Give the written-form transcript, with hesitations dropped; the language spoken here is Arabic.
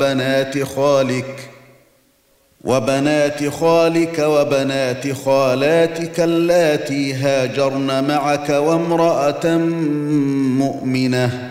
بنات خالك وبنات خالك وبنات خالاتك اللاتي هاجرن معك وامرأة مؤمنة